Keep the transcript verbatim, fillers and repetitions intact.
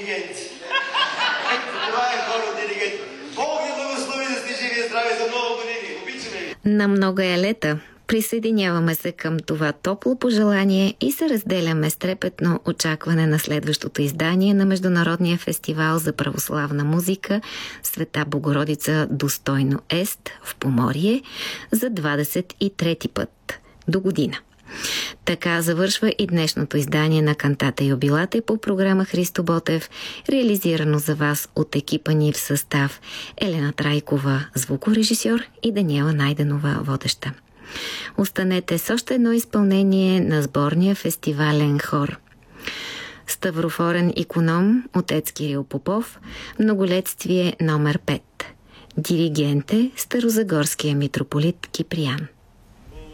диригенти. Ето, това е хора диригенти. Бог ви благослови да сте живи и здрави за много години. Обичаме ви. На много е лета. Присъединяваме се към това топло пожелание и се разделяме с трепетно очакване на следващото издание на Международния фестивал за православна музика Света Богородица достойно ест в Поморие за двадесет и трети път до година. Така завършва и днешното издание на Кантата юбилате по програма Христо Ботев, реализирано за вас от екипа ни в състав Елена Трайкова, звукорежисьор, и Даниела Найденова, водеща. Останете с още едно изпълнение на сборния фестивален хор. Ставрофорен иконом, отец Кирил Попов, многолетствие номер пет. Диригент е старозагорския митрополит Киприян.